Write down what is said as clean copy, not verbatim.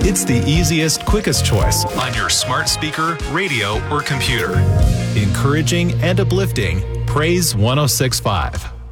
It's the easiest, quickest choice on your smart speaker, radio, or computer. Encouraging and uplifting Praise 106.5.